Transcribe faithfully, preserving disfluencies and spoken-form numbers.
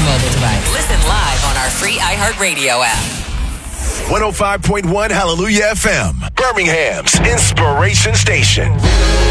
your mobile device. Listen live on our free iHeartRadio app. one oh five point one Hallelujah F M, Birmingham's inspiration station.